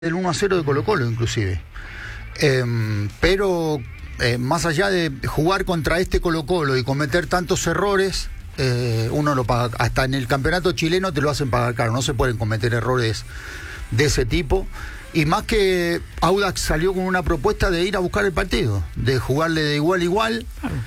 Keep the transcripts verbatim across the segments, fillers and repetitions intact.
del uno a cero de Colo-Colo inclusive. Eh, pero eh, más allá de jugar contra este Colo-Colo y cometer tantos errores, eh, uno lo paga. Hasta en el campeonato chileno te lo hacen pagar caro. No se pueden cometer errores de ese tipo. Y más que Audax salió con una propuesta de ir a buscar el partido, de jugarle de igual a igual.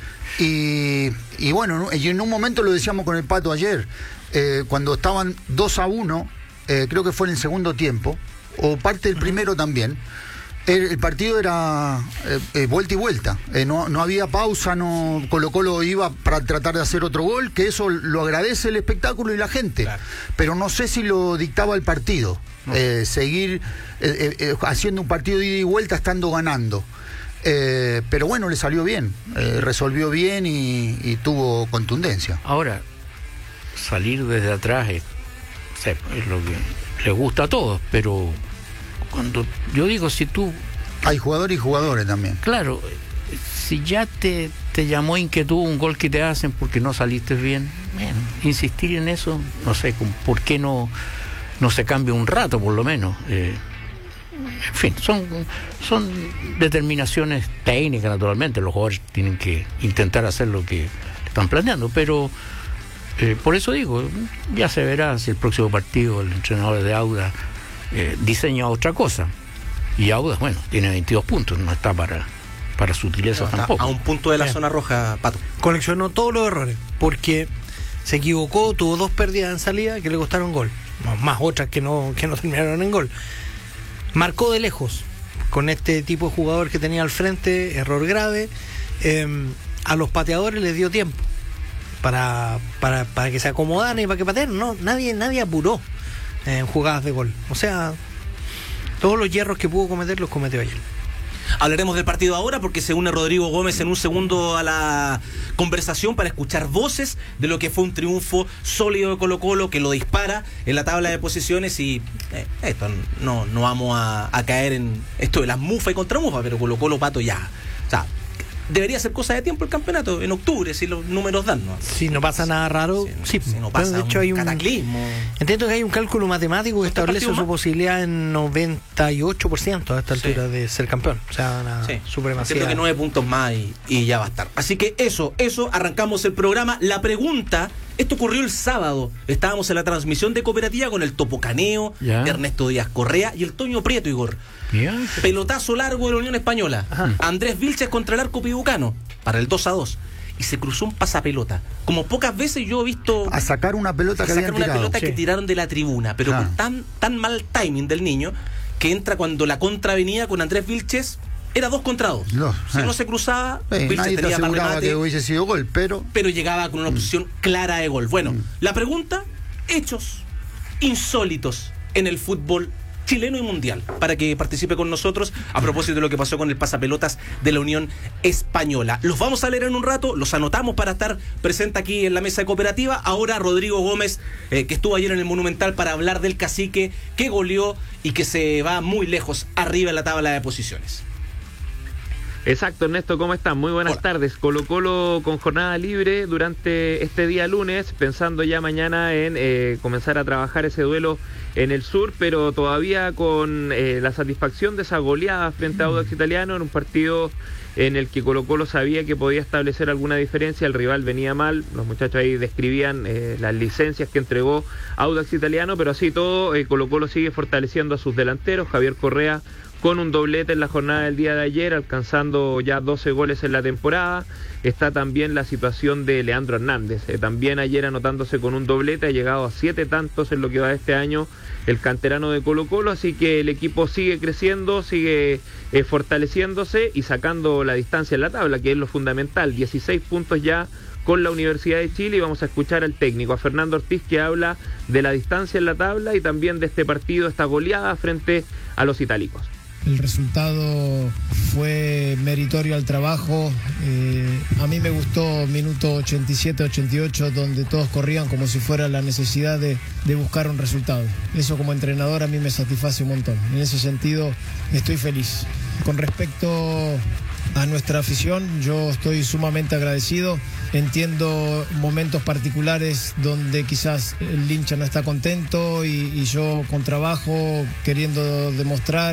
Y, y bueno, y en un momento lo decíamos con el Pato ayer, eh, cuando estaban dos a uno, eh, creo que fue en el segundo tiempo, o parte del primero también, el, el partido era eh, eh, vuelta y vuelta, eh, no, no había pausa, no Colo-Colo iba para tratar de hacer otro gol, que eso lo agradece el espectáculo y la gente, claro. Pero no sé si lo dictaba el partido, no. eh, seguir eh, eh, haciendo un partido de ida y vuelta estando ganando. Eh, pero bueno, le salió bien, eh, resolvió bien y, y tuvo contundencia. Ahora, salir desde atrás es, es lo que les gusta a todos, pero cuando yo digo, si tú... Hay jugadores y jugadores también. Claro, si ya te, te llamó inquietud un gol que te hacen porque no saliste bien, bueno, insistir en eso, no sé, ¿por qué no, no se cambia un rato por lo menos? Eh, en fin, son, son determinaciones técnicas naturalmente, los jugadores tienen que intentar hacer lo que están planeando, pero... Eh, por eso digo, ya se verá si el próximo partido el entrenador de Audax eh, diseña otra cosa. Y Audax, bueno, tiene veintidós puntos, no está para, para sutileza no, tampoco. A un punto de la Bien. Zona roja, Pato. Coleccionó todos los errores, porque se equivocó, tuvo dos pérdidas en salida que le costaron gol, más otras que no, que no terminaron en gol. Marcó de lejos, con este tipo de jugador que tenía al frente, error grave. Eh, a los pateadores les dio tiempo. Para, para, para que se acomodaran y para que pateen, no, nadie, nadie apuró en jugadas de gol. O sea, todos los hierros que pudo cometer los cometió ayer. Hablaremos del partido ahora porque se une Rodrigo Gómez en un segundo a la conversación para escuchar voces de lo que fue un triunfo sólido de Colo-Colo que lo dispara en la tabla de posiciones y eh, esto no, no vamos a, a caer en esto de las mufas y contra mufas, pero Colo-Colo, Pato, ya, o sea, debería ser cosa de tiempo el campeonato, en octubre, si los números dan, ¿no? Si no pasa nada raro, si, sí. Si no pasa bueno, de hecho, un hay un cataclismo. Entiendo que hay un cálculo matemático que establece su posibilidad en noventa y ocho por ciento a esta altura sí. de ser campeón. O sea, una sí. supremacía. Entiendo que nueve puntos más y, y ya va a estar. Así que eso, eso, arrancamos el programa. La pregunta, esto ocurrió el sábado. Estábamos en la transmisión de Cooperativa con el Topo Caneo, ¿Ya? Ernesto Díaz Correa y el Toño Prieto, Igor. ¿Ya? Pelotazo largo de la Unión Española. Ajá. Andrés Vilches contra el arco pibucano para el dos a dos. Y se cruzó un pasapelota. Como pocas veces yo he visto... A sacar una pelota que a sacar habían una tirado. pelota sí. que tiraron de la tribuna. Pero ah. con tan, tan mal timing del niño, que entra cuando la contravenía con Andrés Vilches, era dos contra dos. No, si eh. no se cruzaba, sí, Vilches nadie tenía te más aseguraba remate, que hubiese sido gol, pero... Pero llegaba con una opción mm. clara de gol. Bueno, mm. la pregunta, hechos insólitos en el fútbol chileno y mundial, para que participe con nosotros a propósito de lo que pasó con el pasapelotas de la Unión Española. Los vamos a leer en un rato, los anotamos para estar presente aquí en la mesa de Cooperativa. Ahora Rodrigo Gómez, eh, que estuvo ayer en el Monumental para hablar del Cacique, que goleó y que se va muy lejos arriba en la tabla de posiciones. Exacto, Ernesto, ¿cómo están? Muy buenas Hola. tardes. Colo-Colo con jornada libre durante este día lunes, pensando ya mañana en eh, comenzar a trabajar ese duelo en el sur, pero todavía con eh, la satisfacción de esa goleada frente a Audax Italiano en un partido en el que Colo-Colo sabía que podía establecer alguna diferencia. El rival venía mal, los muchachos ahí describían eh, las licencias que entregó Audax Italiano, pero así todo, eh, Colo-Colo sigue fortaleciendo a sus delanteros. Javier Correa con un doblete en la jornada del día de ayer, alcanzando ya doce goles en la temporada. Está también la situación de Leandro Hernández, eh, también ayer anotándose con un doblete, ha llegado a siete tantos en lo que va de este año el canterano de Colo-Colo, así que el equipo sigue creciendo, sigue eh, fortaleciéndose y sacando la distancia en la tabla, que es lo fundamental, dieciséis puntos ya con la Universidad de Chile, y vamos a escuchar al técnico, a Fernando Ortiz, que habla de la distancia en la tabla y también de este partido, esta goleada frente a los itálicos. El resultado fue meritorio al trabajo. Eh, a mí me gustó minuto ochenta y siete, ochenta y ocho, donde todos corrían como si fuera la necesidad de, de buscar un resultado. Eso como entrenador a mí me satisface un montón. En ese sentido estoy feliz. Con respecto a nuestra afición, yo estoy sumamente agradecido. entiendo momentos particulares donde quizás el hincha no está contento y, y yo con trabajo queriendo demostrar